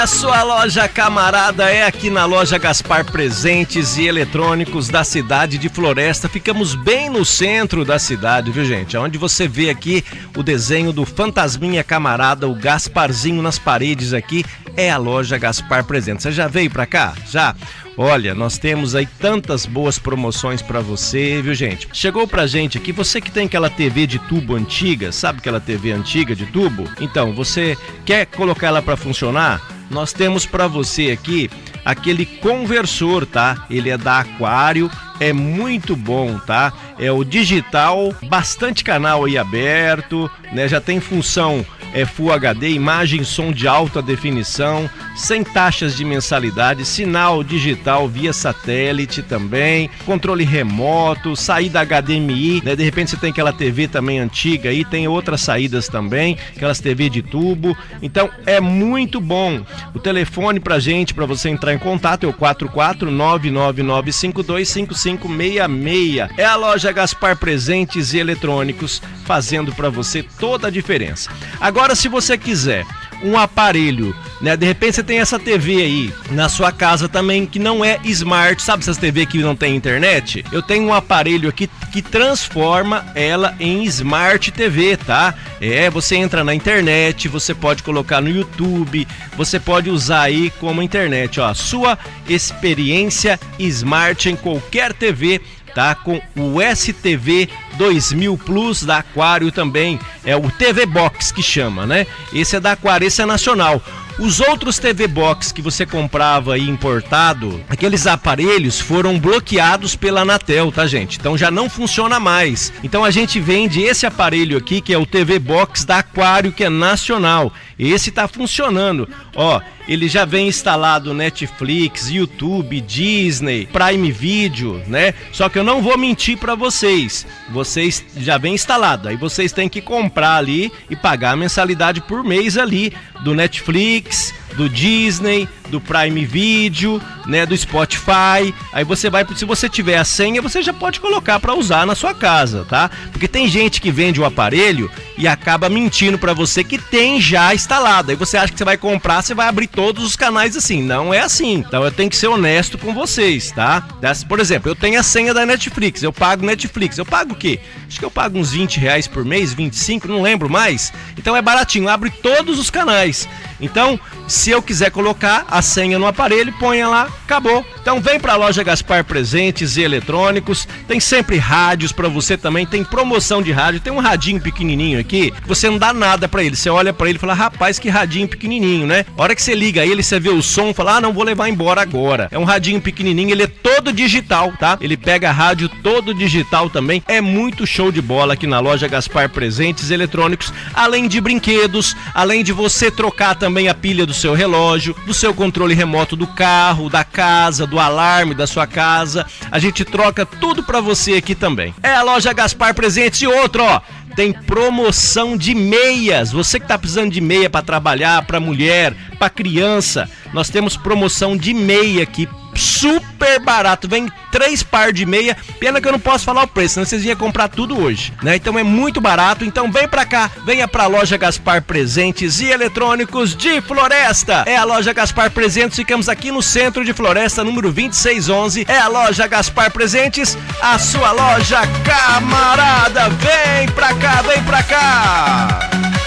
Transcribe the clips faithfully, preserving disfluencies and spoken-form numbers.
A sua loja camarada é aqui na loja Gaspar Presentes e Eletrônicos da cidade de Floresta. Ficamos bem no centro da cidade, viu, gente? Onde você vê aqui o desenho do fantasminha camarada, o Gasparzinho nas paredes aqui, é a loja Gaspar Presentes. Você já veio pra cá? Já? Olha, nós temos aí tantas boas promoções pra você, viu, gente? Chegou pra gente aqui, você que tem aquela T V de tubo antiga, sabe aquela T V antiga de tubo? Então, você quer colocar ela pra funcionar? Nós temos pra você aqui aquele conversor, tá? Ele é da Aquário, é muito bom, tá? É o digital, bastante canal aí aberto, né? Já tem função é Full H D, imagem e som de alta definição, sem taxas de mensalidade, sinal digital via satélite também, controle remoto, saída H D M I, né? De repente você tem aquela T V também antiga aí, tem outras saídas também, aquelas T V de tubo, então é muito bom. O telefone pra gente, pra você entrar em contato é o quatro quatro nove nove nove cinco dois cinco cinco seis seis. É a loja Gaspar Presentes e Eletrônicos, fazendo pra você toda a diferença. Agora, se você quiser um aparelho, né? De repente você tem essa T V aí na sua casa também que não é smart, sabe essas T V que não tem internet? Eu tenho um aparelho aqui que transforma ela em Smart T V, tá? É, você entra na internet, você pode colocar no YouTube, você pode usar aí como internet, ó, sua experiência Smart em qualquer T V. Tá, com o S T V dois mil Plus da Aquário também, é o T V Box que chama, né? Esse é da Aquário, esse é nacional. Os outros T V Box que você comprava aí importado, aqueles aparelhos foram bloqueados pela Anatel, tá, gente? Então já não funciona mais. Então a gente vende esse aparelho aqui, que é o T V Box da Aquário, que é nacional. Esse tá funcionando. Ó, ele já vem instalado Netflix, YouTube, Disney, Prime Video, né? Só que eu não vou mentir pra vocês. Vocês já vem instalado. Aí vocês têm que comprar ali e pagar a mensalidade por mês ali do Netflix, do Disney, do Prime Video, né, do Spotify. Aí você vai, se você tiver a senha, você já pode colocar para usar na sua casa, tá? Porque tem gente que vende o aparelho e acaba mentindo para você que tem já instalado. Aí você acha que você vai comprar, você vai abrir todos os canais assim. Não é assim. Então eu tenho que ser honesto com vocês, tá? Por exemplo, eu tenho a senha da Netflix, eu pago Netflix. Eu pago o quê? Acho que eu pago uns vinte reais por mês, vinte e cinco, não lembro mais. Então é baratinho, abre todos os canais. Então, se eu quiser colocar a senha no aparelho, ponha lá, acabou. Então vem pra loja Gaspar Presentes e Eletrônicos, tem sempre rádios pra você também, tem promoção de rádio, tem um radinho pequenininho aqui, que você não dá nada pra ele, você olha pra ele e fala, rapaz, que radinho pequenininho, né? A hora que você liga ele, você vê o som, fala, ah, não vou levar embora agora. É um radinho pequenininho, ele é todo digital, tá? Ele pega rádio todo digital também, é muito show de bola aqui na loja Gaspar Presentes e Eletrônicos, além de brinquedos, além de você trocar também a pilha do seu relógio, do seu controle remoto do carro, da casa, do alarme da sua casa. A gente troca tudo pra você aqui também. É a loja Gaspar Presentes e outro, ó. Tem promoção de meias. Você que tá precisando de meia para trabalhar, para mulher, para criança, nós temos promoção de meia aqui. Super barato, vem três par de meia, pena que eu não posso falar o preço, senão vocês iam comprar tudo hoje, né? Então é muito barato, então vem pra cá, venha pra loja Gaspar Presentes e Eletrônicos de Floresta. É a loja Gaspar Presentes, ficamos aqui no centro de Floresta, número vinte e seis onze. É a loja Gaspar Presentes, a sua loja camarada. Vem pra cá, vem pra cá.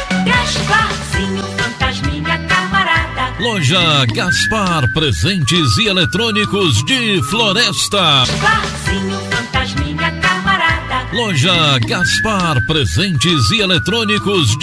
Gasparzinho, fantasminha camarada. Loja Gaspar Presentes e Eletrônicos de Floresta. Gasparzinho, fantasminha camarada. Loja Gaspar Presentes e Eletrônicos